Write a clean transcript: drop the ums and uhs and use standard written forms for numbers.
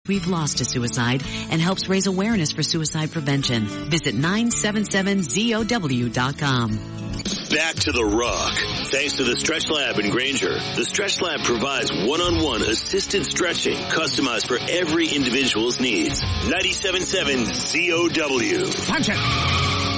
we've lost to suicide and helps raise awareness for suicide prevention. Visit 977ZOW.com. Back to the rock. Thanks to the Stretch Lab in Granger. The Stretch Lab provides one-on-one assisted stretching customized for every individual's needs. 97.7 ZOW. Punch it!